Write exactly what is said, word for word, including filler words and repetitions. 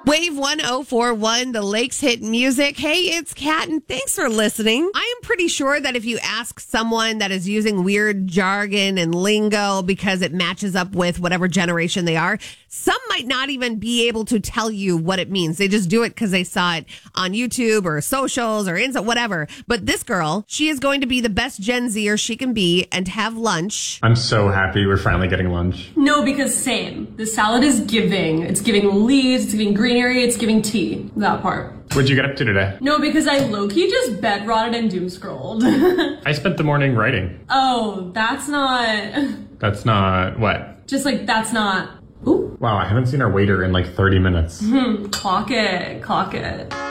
Wave one oh four one, the Lakes Hit Music. Hey, it's Kat, and thanks for listening. I am pretty sure that if you ask someone that is using weird jargon and lingo because it matches up with whatever generation they are, some might not even be able to tell you what it means. They just do it because they saw it on YouTube or socials or Insta, whatever. But this girl, she is going to be the best Gen Zer she can be and have lunch. I'm so happy we're finally getting lunch. No, because same. The salad is giving. It's giving leaves, it's giving greenery, it's giving tea. That part. What'd you get up to today? No, because I low-key just bed rotted and doom scrolled. I spent the morning writing. Oh, that's not... That's not what? Just like, that's not... Ooh. Wow, I haven't seen our waiter in like thirty minutes. Hmm, clock it, clock it.